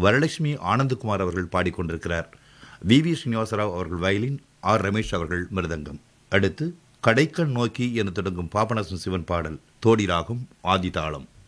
வரலட்சுமி ஆனந்தகுமார் அவர்கள் பாடிக்கொண்டிருக்கிறார். வி ஸ்ரீனிவாசராவ் அவர்கள் violin, R Ramesh அவர்கள் மிருதங்கம். அடுத்து கடைக்கண் நோக்கி என தொடங்கும் பாபநாசம் சிவன் பாடல், தோடி ராகம், ஆதிதாளம்.